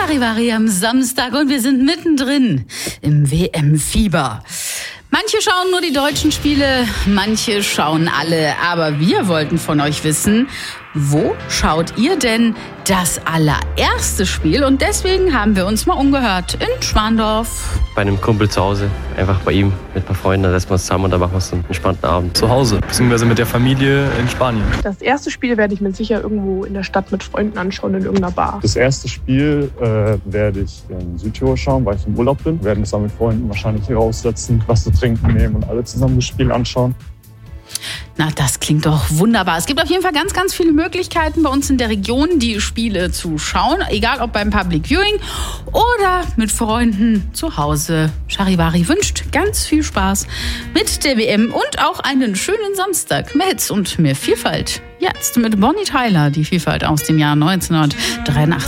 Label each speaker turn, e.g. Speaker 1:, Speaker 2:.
Speaker 1: Charivari am Samstag und wir sind mittendrin im WM-Fieber. Manche schauen nur die deutschen Spiele, manche schauen alle. Aber wir wollten von euch wissen, wo schaut ihr denn das allererste Spiel? Und deswegen haben wir uns mal umgehört in Schwandorf.
Speaker 2: Bei einem Kumpel zu Hause, einfach bei ihm mit ein paar Freunden, da setzen wir uns zusammen und da machen wir so einen entspannten Abend.
Speaker 3: Zu Hause, beziehungsweise mit der Familie in Spanien.
Speaker 4: Das erste Spiel werde ich mir sicher irgendwo in der Stadt mit Freunden anschauen, in irgendeiner Bar.
Speaker 5: Das erste Spiel werde ich in Südtirol schauen, weil ich im Urlaub bin. Wir werden es dann mit Freunden wahrscheinlich hier raussetzen, was zu trinken nehmen und alle zusammen das Spiel anschauen.
Speaker 1: Na, das klingt doch wunderbar. Es gibt auf jeden Fall ganz, ganz viele Möglichkeiten bei uns in der Region, die Spiele zu schauen. Egal ob beim Public Viewing oder mit Freunden zu Hause. Charivari wünscht ganz viel Spaß mit der WM und auch einen schönen Samstag. Mehr Hits und mehr Vielfalt. Jetzt mit Bonnie Tyler, die Vielfalt aus dem Jahr 1983.